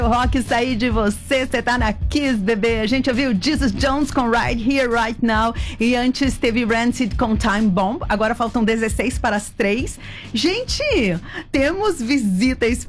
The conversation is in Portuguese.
O rock sair de você, você tá na Kiss, bebê. A gente ouviu Jesus Jones com Right Here, Right Now. E antes teve Rancid com Time Bomb. Agora faltam 16 para as 3. Gente, temos visita